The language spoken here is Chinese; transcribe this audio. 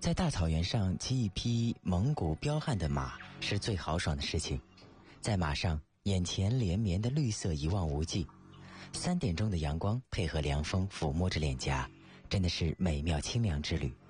在大草原上骑一匹蒙古彪悍的马是最豪爽的事情。在马上，眼前连绵的绿色一望无际，3点钟的阳光配合凉风抚摸着脸颊，真的是美妙清凉之旅。